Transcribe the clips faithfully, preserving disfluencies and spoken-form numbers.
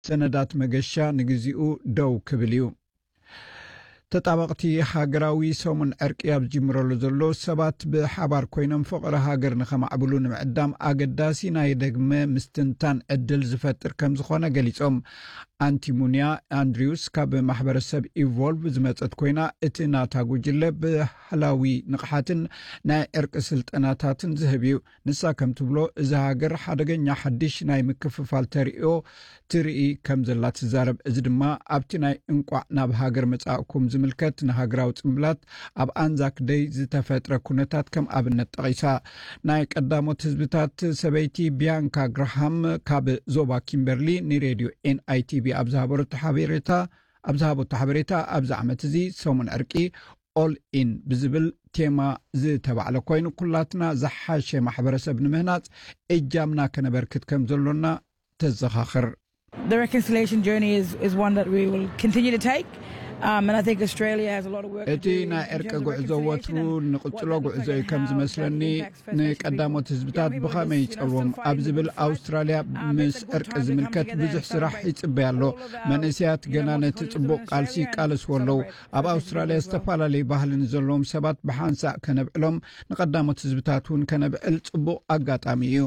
ሰነዳት መገሻ ንግዚኡ ደው ክብል እዩ ተጣበቅቲ ሃገራዊ ሰሙን ዕርቂ ኣብ ጅምረሉ ዘሎ ሰባት ብሓባር ኮይኖም ፍቅሪ ሃገር ንኸማዕብሉ ንምዕዳም ኣገዳሲ ናይ ደግመ ምስትንታን ዕድል ዝፈጥር ከም ዝኾነ ገሊጾም አንቲሙኒያ አንድሪውስ ካብ ማሕበረሰብ ኢቮልቭ ዝመጸት ኮይና እቲ ናታ ጉጅለ ባህላዊ ንቕሓትን ናይ ዕርቂ ስልጠናታትን ዝህብ እዩ ንሳ ከም ትብሎ እዚ ሃገር ሓደገኛ ሓድሽ ናይ ምክፍፋል ተሪኦ ትርኢ ከም ዘላ ትዛረብ እዚ ድማ ኣብቲ ናይ እንቋዕ ናብ ሃገር መጻእኩም ዝምልከት ንሃገራዊ ጽምብላት ኣብ ኣንዛክ ደይ ዝተፈጥረ ኩነታት ከም ኣብነት ጠቒሳ ናይ ቀዳሞት ህዝብታት ሰበይቲ ቢያንካ ግራሃም ካብ ዞባ ኪምበርሊ ንሬድዮ ኤንአይቲቪ ኣብ ዝሃበረቱ ሓበሬታ ኣብ ዝሃበቱ ሓበሬታ ኣብዚ ዓመት እዚ ሰሙን ዕርቂ ኦል ኢን ብዝብል ቴማ ዝተባዕለ ኮይኑ ኩላትና ዝሓሸ ማሕበረሰብ ንምህናጽ እጃምና ከነበርክት ከም ዘሎና ተዘኻኽር The reconciliation journey is is one that we will continue to take um and I think Australia has a lot of work to do. እቲ ናይ ዕርቂ ጉዕዞ ወትሩ ንቕጽሎ ጉዕዞ ከም ዝመስለኒ ንቀዳሞት ህዝብታት ብኸመይ ይጸልዎም ኣብ ዝብል ኣውስትራልያ ምስ ዕርቂ ዝምልከት ብዙሕ ስራሕ ይጽበይ ኣሎ መንእስያት ገና ነቲ ጽቡቕ ቃልሲ ቃልስዎ ኣለዉ ኣብ ኣውስትራልያ ዝተፈላለዩ ባህልን ዘለዎም ሰባት ብሓንሳእ ከነብዕሎም ንቀዳሞት ህዝብታት እውን ከነብዕል ጽቡቕ ኣጋጣሚ እዩ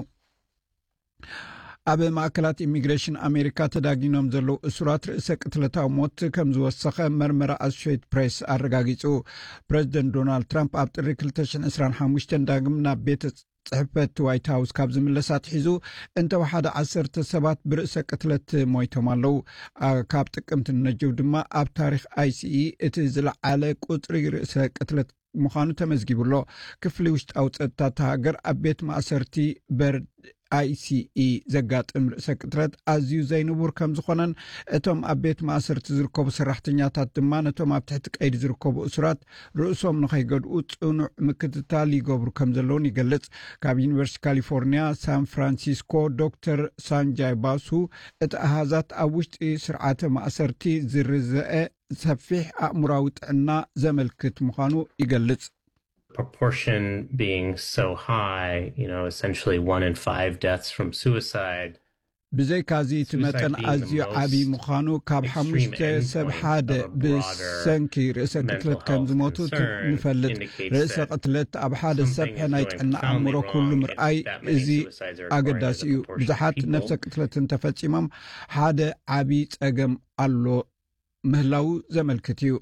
ኣብ ማእከላት ኢሚግሬሽን ኣሜሪካ ተዳጊኖም ዘለው እሱራት ርእሰ ቅትለታዊ ሞት ከም ዝወሰኸ መርመራ ኣሶሼትድ ፕሬስ ኣረጋጊጹ ፕሬዚደንት ዶናልድ ትራምፕ ኣብ ጥሪ ክልተ ሽሕን ዒስራን ሓሙሽተን ዳግም ናብ ቤተ ጽሕፈት ዋይት ሃውስ ካብ ዝምለሳት ሒዙ እንተወሓደ ዓሰርተ ሰባት ብርእሰ ቅትለት ሞይቶም ኣለው ካብ ጥቅምቲ ነጅብ ድማ ኣብ ታሪክ አይሲኢ እቲ ዝለዓለ ቁጥሪ ርእሰ ቅትለት ምዃኑ ተመዝጊቡሎ ክፍሊ ውሽጣዊ ጸጥታ ሃገር ኣብ ቤት ማእሰርቲ በር አይሲኢ ዘጋጥም ርእሰ ቅትለት ኣዝዩ ዘይንቡር ከም ዝኾነን እቶም ኣብ ቤት ማእሰርቲ ዝርከቡ ሰራሕተኛታት ድማ ነቶም ኣብ ትሕቲ ቀይዲ ዝርከቡ እሱራት ርእሶም ንኸይገድኡ ጽኑዕ ምክትታል ይገብሩ ከም ዘለውን ይገልጽ ካብ ዩኒቨርሲቲ ካሊፎርኒያ ሳን ፍራንሲስኮ ዶክተር ሳንጃይ ባሱ እቲ ኣሃዛት ኣብ ውሽጢ ስርዓተ ማእሰርቲ ዝርዝአ ሰፊሕ ኣእምራዊ ጥዕና ዘመልክት ምዃኑ ይገልጽ proportion being so high, you know, essentially one in five deaths from suicide. ብዘይካዚ እቲ መጠን ኣዝዩ ዓብዪ ምዃኑ ካብ ሓሙሽተ ሰብ ሓደ ብሰንኪ ርእሰ ቅትለት ከም ዝሞቱ ንፈልጥ ርእሰ ቅትለት ኣብ ሓደ ሰብሒ ናይ ጥዕና ኣእምሮ ኩሉ ምርኣይ እዚ ኣገዳሲ እዩ ብዙሓት ነፍሰ ቅትለትን ተፈጺሞም ሓደ ዓብዪ ጸገም ኣሎ ምህላው ዘመልክት እዩ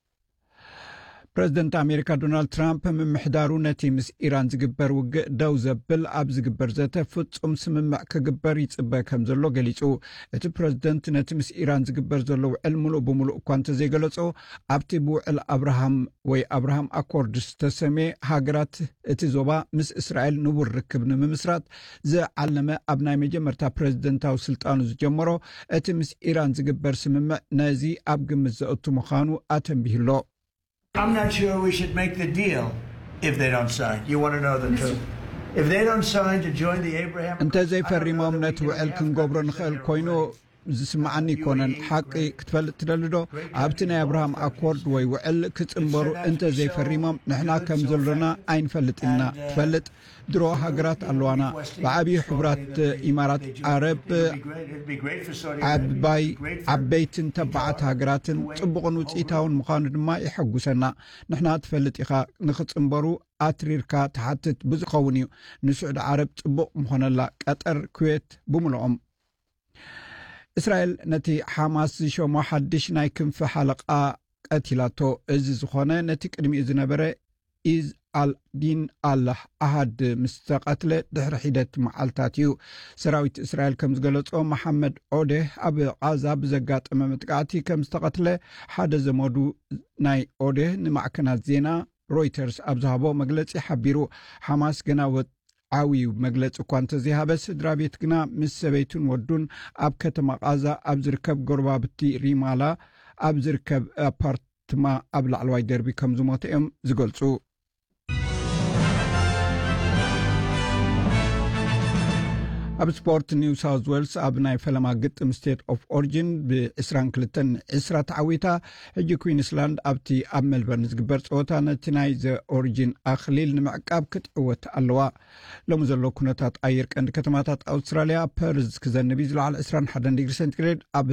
ፕሬዚደንት ኣሜሪካ ዶናልድ ትራምፕ ምምሕዳሩ ነቲ ምስ ኢራን ዝግበር ውግእ ደው ዘብል ኣብ ዝግበር ዘተ ፍጹም ስምምዕ ክግበር ይጽበ ከም ዘሎ ገሊጹ እቲ ፕሬዚደንት ነቲ ምስ ኢራን ዝግበር ዘሎ ውዕል ሙሉእ ብምሉእ እኳ እንተዘይገለጾ ኣብቲ ብውዕል ኣብርሃም ወይ ኣብርሃም ኣኮርድ ዝተሰመየ ሃገራት እቲ ዞባ ምስ እስራኤል ንቡር ርክብ ንምምስራት ዝዓለመ ኣብ ናይ መጀመርታ ፕሬዚደንታዊ ስልጣኑ ዝጀመሮ እቲ ምስ ኢራን ዝግበር ስምምዕ ነዚ ኣብ ግምት ዘእቱ ምዃኑ ኣተንቢህሎ I'm not sure we should make the deal if they don't sign. You want to know the truth? If they don't sign to join the Abraham... እንተ ዘይፈሪሞም ነቲ ውዕል ክንገብሮ ንኽእል ኮይኑ ዝስማዓኒ ይኮነን ሓቂ ክትፈልጥ ትደሊ ዶ ኣብቲ ናይ ኣብርሃም ኣኮርድ ወይ ውዕል ክጽምበሩ እንተ ዘይፈሪሞም ንሕና ከም ዘለና ኣይንፈልጥና ትፈልጥ ድሮ ሃገራት ኣለዋና ብዓብዪ ሕብራት ኢማራት ዓረብ ዓባይ ዓበይትን ተባዓት ሃገራትን ጽቡቕን ውፅኢታውን ምዃኑ ድማ ይሐጉሰና ንሕና ትፈልጥ ኢኻ ንኽጽምበሩ ኣትሪርካ ተሓትት ብዝኸውን እዩ ንስዑድ ዓረብ ጽቡቕ ምኾነላ ቀጠር ኩዌት ብምልኦም እስራኤል ነቲ ሓማስ ዝሾሞ ሓድሽ ናይ ክንፊ ሓለቓ ቀቲላቶ እዚ ዝኾነ ነቲ ቅድሚኡ ዝነበረ ኢዝ አልዲን አላህ ኣሃድ ምስ ተቐትለ ድሕሪ ሒደት መዓልታት እዩ ሰራዊት እስራኤል ከም ዝገለጾ መሐመድ ኦዴህ ኣብ ቃዛ ብዘጋጠመ መጥቃዕቲ ከም ዝተቐትለ ሓደ ዘመዱ ናይ ኦዴህ ንማዕከናት ዜና ሮይተርስ ኣብ ዝሃቦ መግለጺ ሓቢሩ ሓማስ ገና ዓዊው መግለጽ እኳ እንተዘይሃበ ስድራ ቤት ግና ምስ ሰበይቱን ወዱን ኣብ ከተማ ቃዛ ኣብ ዝርከብ ጎረባብቲ ሪማላ ኣብ ዝርከብ ኣፓርትማ ኣብ ላዕለዋይ ደርቢ ከም ዝሞተ እዮም ዝገልጹ ኣብ ስፖርት ኒው ሳውዝ ዌልስ ኣብ ናይ ፈለማ ግጥም ስቴት ኦፍ ኦሪጂን ብ22 ዒስራ ተዓዊታ ሕጂ ኩዊንስላንድ ኣብቲ ኣብ ሜልበርን ዝግበር ፀወታ ነቲ ናይ ዘ ኦሪጂን ኣኽሊል ንምዕቃብ ክትዕወት ኣለዋ ሎሚ ዘሎ ኩነታት ኣየር ቀንዲ ከተማታት ኣውስትራልያ ፐርዝ ክዘንብ ዝለዓል ዒስራን ሓደ ዲግሪ ሴንቲግሬድ ኣብ